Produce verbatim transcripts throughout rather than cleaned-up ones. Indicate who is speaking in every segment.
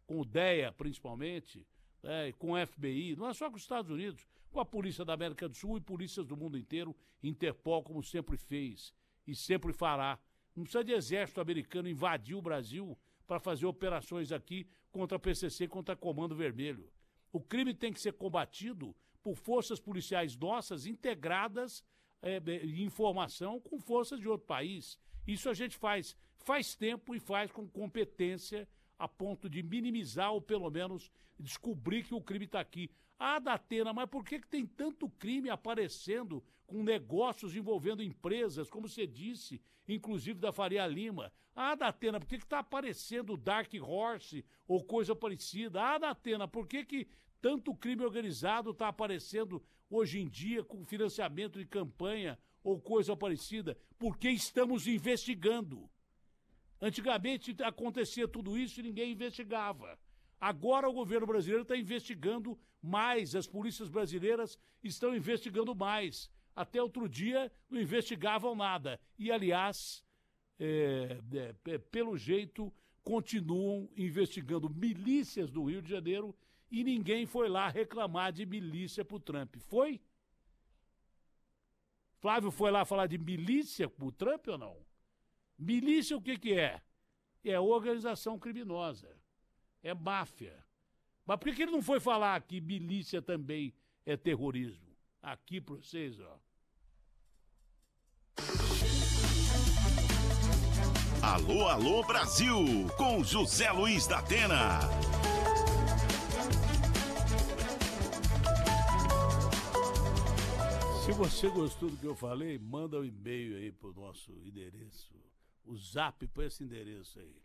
Speaker 1: com o DEA principalmente, né, com o F B I, não é só com os Estados Unidos, com a Polícia da América do Sul e polícias do mundo inteiro, Interpol, como sempre fez e sempre fará. Não precisa de exército americano invadir o Brasil para fazer operações aqui contra a P C C, contra Comando Vermelho. O crime tem que ser combatido por forças policiais nossas integradas é, em informação com forças de outro país. Isso a gente faz faz tempo e faz com competência a ponto de minimizar ou pelo menos descobrir que o crime está aqui. Ah, Datena, mas por que, que tem tanto crime aparecendo com negócios envolvendo empresas, como você disse, inclusive da Faria Lima? Ah, Datena, por que está aparecendo Dark Horse ou coisa parecida? Ah, Datena, por que, que tanto crime organizado está aparecendo hoje em dia com financiamento de campanha ou coisa parecida? Porque estamos investigando. Antigamente acontecia tudo isso e ninguém investigava. Agora o governo brasileiro está investigando mais, as polícias brasileiras estão investigando mais. Até outro dia não investigavam nada. E, aliás, é, é, pelo jeito, continuam investigando milícias do Rio de Janeiro e ninguém foi lá reclamar de milícia para o Trump. Foi? Flávio foi lá falar de milícia para o Trump ou não? Milícia o que que é? É organização criminosa. É máfia. Mas por que que ele não foi falar que milícia também é terrorismo? Aqui para vocês, ó.
Speaker 2: Alô, alô, Brasil! Com José Luiz da Atena.
Speaker 1: Se você gostou do que eu falei, manda um e-mail aí pro nosso endereço. O zap para esse endereço aí.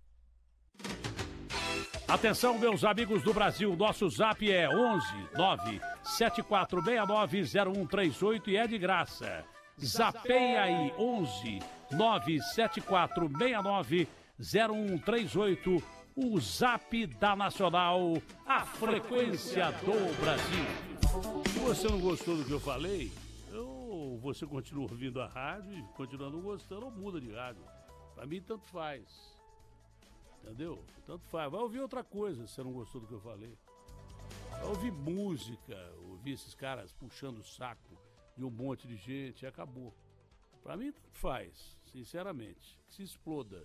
Speaker 1: Atenção, meus amigos do Brasil, nosso zap é onze nove sete quatro seis nove zero um três oito e é de graça. Zapeia aí, onze nove sete quatro seis nove zero um três oito, o zap da Nacional, a frequência do Brasil. Se você não gostou do que eu falei, eu, você continua ouvindo a rádio e continuando gostando ou muda de rádio. Pra mim, tanto faz. Entendeu? Tanto faz. Vai ouvir outra coisa se você não gostou do que eu falei. Vai ouvir música, ouvir esses caras puxando o saco de um monte de gente e acabou. Pra mim, tanto faz, sinceramente. Que se exploda.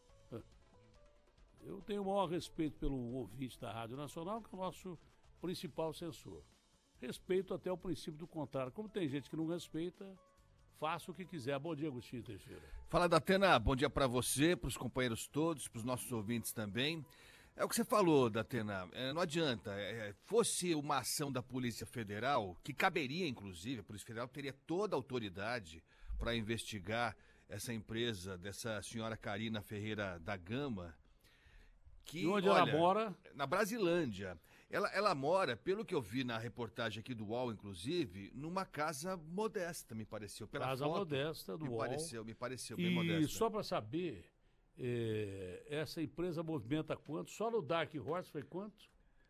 Speaker 1: Eu tenho o maior respeito pelo ouvinte da Rádio Nacional, que é o nosso principal censor. Respeito até o princípio do contrário. Como tem gente que não respeita, faça o que quiser. Bom dia, Agostinho Teixeira.
Speaker 3: Fala, Datena. Bom dia para você, para os companheiros todos, para os nossos ouvintes também. É o que você falou, Datena. É, não adianta. É, fosse uma ação da Polícia Federal, que caberia, inclusive, a Polícia Federal teria toda a autoridade para investigar essa empresa dessa senhora Karina Ferreira da Gama. Que,
Speaker 1: e onde
Speaker 3: olha,
Speaker 1: ela mora?
Speaker 3: Na Brasilândia. Ela, ela mora, pelo que eu vi na reportagem aqui do U O L, inclusive, numa casa modesta, me pareceu. Pela
Speaker 1: casa
Speaker 3: foto,
Speaker 1: modesta do
Speaker 3: me
Speaker 1: U O L.
Speaker 3: Pareceu, me pareceu bem
Speaker 1: e
Speaker 3: modesta.
Speaker 1: E só para saber, é, essa empresa movimenta quanto? Só no Dark Horse foi quanto?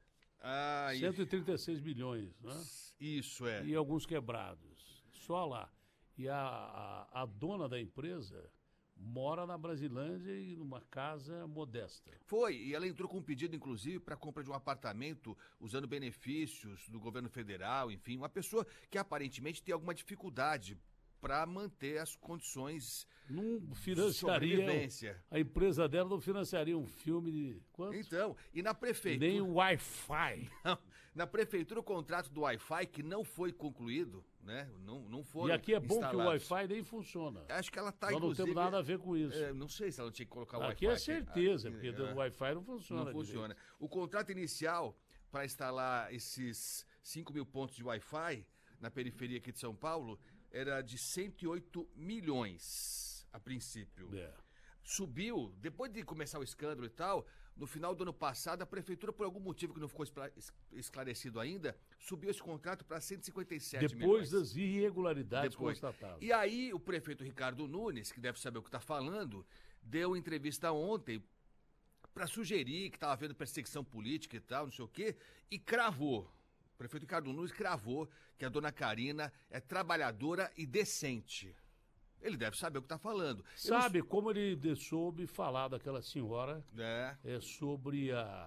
Speaker 3: Ah,
Speaker 1: cento e trinta e seis milhões, né?
Speaker 3: Isso, é.
Speaker 1: E alguns quebrados. Só lá. E a, a, a dona da empresa mora na Brasilândia e numa casa modesta.
Speaker 3: Foi, e ela entrou com um pedido, inclusive, para compra de um apartamento usando benefícios do governo federal, enfim, uma pessoa que aparentemente tem alguma dificuldade para manter as condições
Speaker 1: não
Speaker 3: de
Speaker 1: financiaria,
Speaker 3: sobrevivência.
Speaker 1: A empresa dela não financiaria um filme de quanto?
Speaker 3: Então, e na prefeitura...
Speaker 1: Nem o Wi-Fi.
Speaker 3: Não, na prefeitura o contrato do Wi-Fi que não foi concluído, né? Não, não foram
Speaker 1: E aqui é bom
Speaker 3: instalados.
Speaker 1: que o Wi-Fi nem funciona.
Speaker 3: Acho que ela está,
Speaker 1: Nós
Speaker 3: inclusive...
Speaker 1: não temos nada a ver com isso.
Speaker 3: É, não sei se ela tinha que colocar o
Speaker 1: aqui
Speaker 3: Wi-Fi.
Speaker 1: Aqui é certeza,
Speaker 3: aqui,
Speaker 1: porque
Speaker 3: é,
Speaker 1: o Wi-Fi não funciona.
Speaker 3: Não funciona.
Speaker 1: Direito.
Speaker 3: O contrato inicial para instalar esses cinco mil pontos de Wi-Fi na periferia aqui de São Paulo era de cento e oito milhões a princípio.
Speaker 1: É.
Speaker 3: Subiu, depois de começar o escândalo e tal, no final do ano passado, a prefeitura, por algum motivo que não ficou esclarecido ainda, subiu esse contrato para cento e cinquenta e sete milhões.
Speaker 1: Depois das irregularidades
Speaker 3: Depois.
Speaker 1: constatadas.
Speaker 3: E aí o prefeito Ricardo Nunes, que deve saber o que está falando, deu entrevista ontem para sugerir que estava havendo perseguição política e tal, não sei o quê, e cravou. O prefeito Ricardo Nunes cravou que a dona Karina é trabalhadora e decente. Ele deve saber o que está falando.
Speaker 1: Sabe não... como ele soube falar daquela senhora
Speaker 3: é.
Speaker 1: É, sobre a,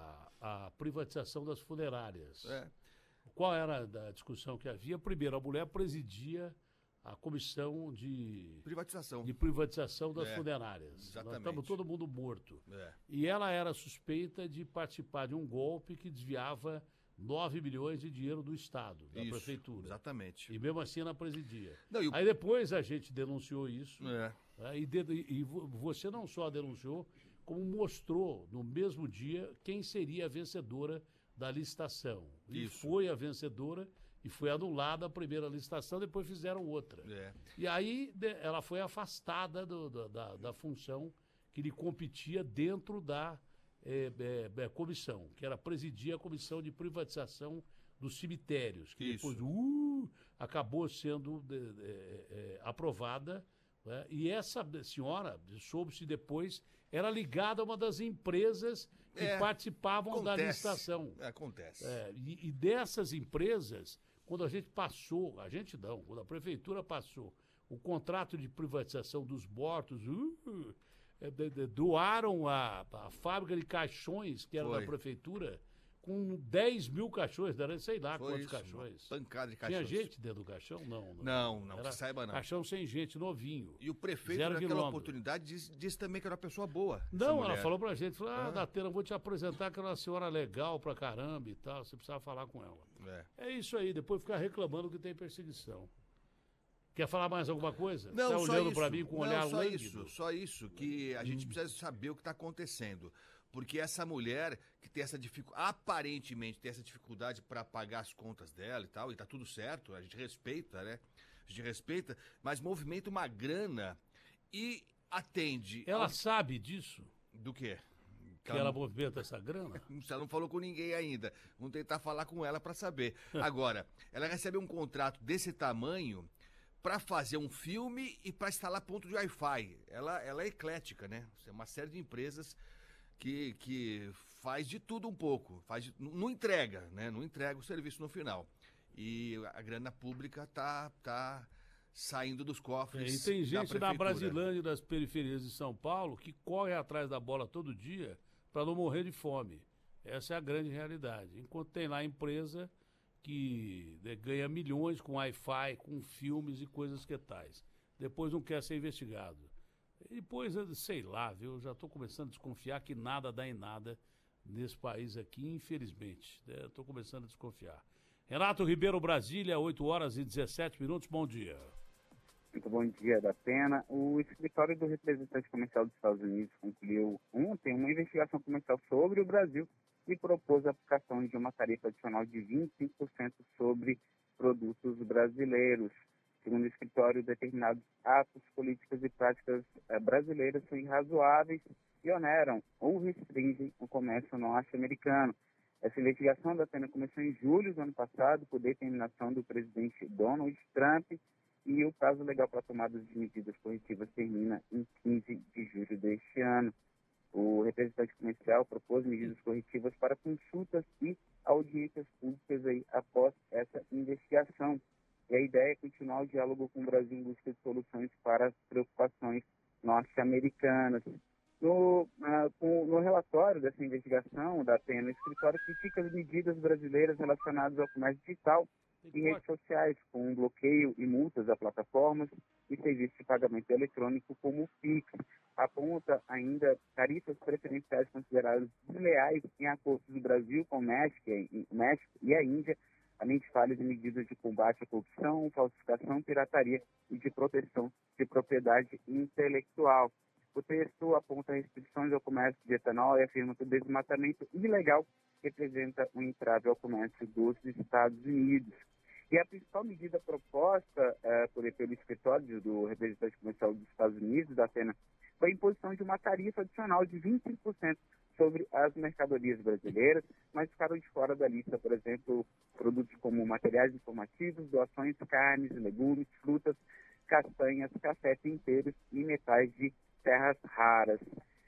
Speaker 1: a privatização das funerárias.
Speaker 3: É.
Speaker 1: Qual era a discussão que havia? Primeiro, a mulher presidia a comissão de
Speaker 3: Privatização.
Speaker 1: de privatização das
Speaker 3: É,
Speaker 1: funerárias.
Speaker 3: exatamente.
Speaker 1: Nós estamos todo mundo morto.
Speaker 3: É.
Speaker 1: E ela era suspeita de participar de um golpe que desviava nove milhões de dinheiro do Estado, da
Speaker 3: Isso,
Speaker 1: prefeitura.
Speaker 3: Exatamente.
Speaker 1: E mesmo assim ela presidia.
Speaker 3: Não, e o-
Speaker 1: Aí depois a gente denunciou isso.
Speaker 3: É.
Speaker 1: né, e, de- e vo- você não só denunciou, como mostrou no mesmo dia quem seria a vencedora da licitação. E
Speaker 3: Isso.
Speaker 1: foi a vencedora e foi anulada a primeira licitação, depois fizeram outra.
Speaker 3: É.
Speaker 1: E aí de- ela foi afastada do- do- da, da função que lhe competia dentro da eh, eh, eh, comissão, que era presidir a comissão de privatização dos cemitérios, que
Speaker 3: Isso.
Speaker 1: depois uh, acabou sendo de- de- eh, eh, aprovada. Né? E essa senhora, soube-se depois, era ligada a uma das empresas que
Speaker 3: É,
Speaker 1: participavam da
Speaker 3: Acontece.
Speaker 1: licitação.
Speaker 3: É, Acontece.
Speaker 1: É, e, e dessas empresas, quando a gente passou, a gente não, quando a prefeitura passou o contrato de privatização dos mortos, uh, é, de- de- doaram a, a fábrica de caixões, que era
Speaker 3: Foi.
Speaker 1: da prefeitura, com dez mil caixões, era sei lá
Speaker 3: Foi
Speaker 1: quantos
Speaker 3: isso,
Speaker 1: caixões.
Speaker 3: uma pancada de
Speaker 1: Tinha
Speaker 3: caixões.
Speaker 1: gente dentro do caixão? Não.
Speaker 3: Não, não,
Speaker 1: Era
Speaker 3: que saiba não.
Speaker 1: Caixão sem gente, novinho.
Speaker 3: E o prefeito,
Speaker 1: Zero
Speaker 3: naquela
Speaker 1: quilômetro.
Speaker 3: oportunidade, disse, disse também que era uma pessoa boa. essa
Speaker 1: Não, ela
Speaker 3: mulher.
Speaker 1: falou pra gente, falou, ah,
Speaker 3: Ah.
Speaker 1: Datena, eu vou te apresentar que era uma senhora legal pra caramba e tal, você precisava falar com ela.
Speaker 3: É.
Speaker 1: É isso aí, depois ficar reclamando que tem perseguição. Quer falar mais alguma coisa?
Speaker 3: Não,
Speaker 1: tá
Speaker 3: só
Speaker 1: olhando
Speaker 3: isso.
Speaker 1: pra mim com um
Speaker 3: Não,
Speaker 1: olhar
Speaker 3: só
Speaker 1: lânguido?
Speaker 3: isso, só isso, que a gente precisa saber o que está acontecendo. Porque essa mulher que tem essa dificuldade, aparentemente tem essa dificuldade para pagar as contas dela e tal, e tá tudo certo, a gente respeita, né? A gente respeita, mas movimenta uma grana e atende.
Speaker 1: Ela
Speaker 3: ao-
Speaker 1: sabe disso?
Speaker 3: Do quê?
Speaker 1: Que ela movimenta essa grana?
Speaker 3: Ela não falou com ninguém ainda. Vamos tentar falar com ela para saber. Agora, ela recebe um contrato desse tamanho para fazer um filme e para instalar ponto de Wi-Fi. Ela, ela é eclética, né? É uma série de empresas que, que faz de tudo um pouco. Faz de- não não entrega, né? Não entrega o serviço no final. E a grana pública tá, tá saindo dos
Speaker 1: É,
Speaker 3: cofres.
Speaker 1: e tem
Speaker 3: da
Speaker 1: gente na
Speaker 3: prefeitura.
Speaker 1: Brasilândia e das periferias de São Paulo que corre atrás da bola todo dia para não morrer de fome. Essa é a grande realidade. Enquanto tem lá empresa que né, ganha milhões com Wi-Fi, com filmes e coisas que tais. Depois não quer ser investigado. E depois, eu sei lá, viu? Eu já estou começando a desconfiar que nada dá em nada nesse país aqui, infelizmente. Estou começando a desconfiar. Renato Ribeiro, Brasília, oito horas e dezessete minutos. Bom dia.
Speaker 4: Muito bom dia, Datena. O escritório do representante comercial dos Estados Unidos concluiu ontem uma investigação comercial sobre o Brasil e propôs a aplicação de uma tarifa adicional de vinte e cinco por cento sobre produtos brasileiros. Segundo o escritório, determinados atos, políticas e práticas eh, brasileiras são irrazoáveis e oneram ou restringem o comércio norte-americano. Essa investigação da Datena começou em julho do ano passado por determinação do presidente Donald Trump e o prazo legal para tomada de medidas corretivas termina em quinze de julho deste ano. O representante comercial propôs medidas corretivas para consultas e audiências públicas aí após essa investigação. E a ideia é continuar o diálogo com o Brasil em busca de soluções para as preocupações norte-americanas. No, ah, com- no relatório dessa investigação da Datena, o escritório critica as medidas brasileiras relacionadas ao comércio digital e redes sociais, com bloqueio e multas a plataformas e serviços de pagamento eletrônico como o Pix. Aponta ainda tarifas preferenciais consideradas desleais em acordos do Brasil com o México, e- o México e a Índia, além de falhas em medidas de combate à corrupção, falsificação, pirataria e de proteção de propriedade intelectual. O texto aponta restrições ao comércio de etanol e afirma que o desmatamento ilegal representa um entrave ao comércio dos Estados Unidos. E a principal medida proposta eh, por, pelo escritório do representante comercial dos Estados Unidos, da Datena, foi a imposição de uma tarifa adicional de vinte e cinco por cento sobre as mercadorias brasileiras, mas ficaram de fora da lista, por exemplo, produtos como materiais informativos, doações, carnes, legumes, frutas, castanhas, café, temperos e metais de terras raras.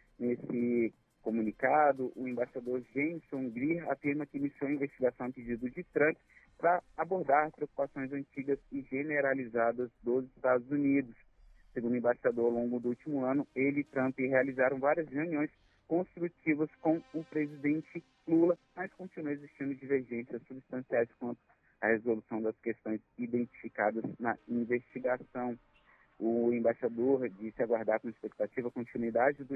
Speaker 4: Nesse comunicado, o embaixador Jameson Greer afirma que iniciou a investigação a pedido de Trump para abordar preocupações antigas e generalizadas dos Estados Unidos. Segundo o embaixador, ao longo do último ano, ele e Trump realizaram várias reuniões construtivas com o presidente Lula continua existindo divergências substanciais quanto à resolução das questões identificadas na investigação. O embaixador disse aguardar com expectativa a continuidade do